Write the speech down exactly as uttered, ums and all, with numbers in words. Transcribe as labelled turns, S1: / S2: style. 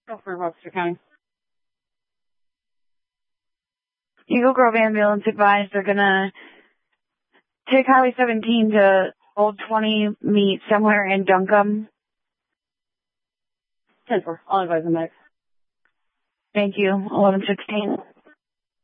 S1: Go for Webster County.
S2: Eagle Grove ambulance advised they're gonna take Highway seventeen to Old twenty, meet somewhere in Duncombe.
S1: ten four. I'll advise them next.
S2: Thank you. eleven sixteen.